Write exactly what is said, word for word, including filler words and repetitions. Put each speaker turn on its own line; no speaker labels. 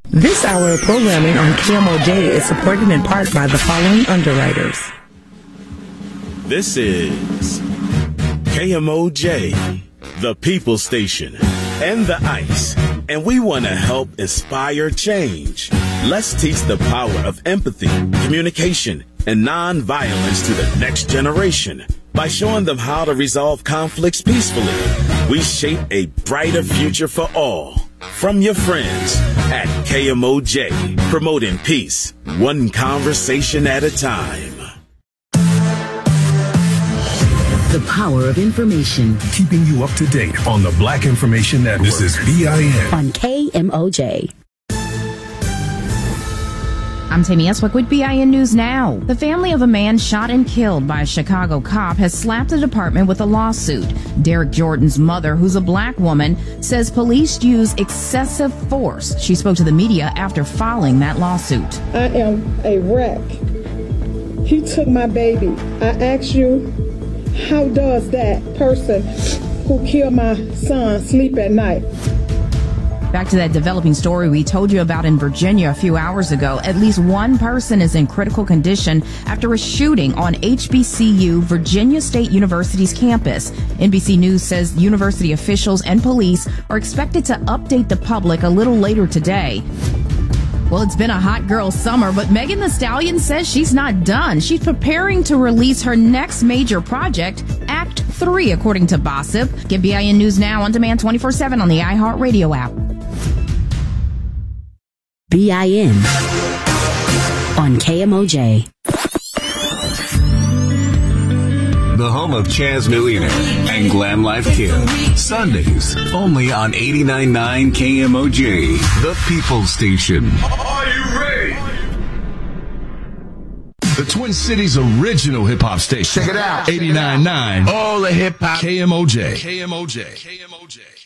This hour of programming on K M O J is supported in part by the following underwriters.
This is K M O J, the People Station, and the ICE. And we want to help inspire change. Let's teach the power of empathy, communication, and nonviolence to the next generation. By showing them how to resolve conflicts peacefully, we shape a brighter future for all. From your friends at K M O J, promoting peace, one conversation at a time.
The power of information.
Keeping you up to date on the Black Information Network. This is B I N.
On K M O J.
I'm Tammy Eswick with B I N News Now. The family of a man shot and killed by a Chicago cop has slapped the department with a lawsuit. Derek Jordan's mother, who's a black woman, says police use excessive force. She spoke to the media after filing that lawsuit.
I am a wreck. He took my baby. I ask you, how does that person who killed my son sleep at night?
Back to that developing story we told you about in Virginia a few hours ago. At least one person is in critical condition after a shooting on H B C U, Virginia State University's campus. N B C News says university officials and police are expected to update the public a little later today. Well, it's been a hot girl summer, but Megan Thee Stallion says she's not done. She's preparing to release her next major project, Act three, according to Gossip. Get B I N News Now on demand twenty-four seven on the iHeartRadio app.
B I N on K M O J.
The home of Chaz Millionaire and Glam Life Kid. Sundays, only on eighty-nine point nine K M O J, the People Station.
Are you ready? The Twin Cities original hip-hop station.
Check it out.
eighty-nine point nine.
All the hip-hop.
K M O J. K M O J. K M O J.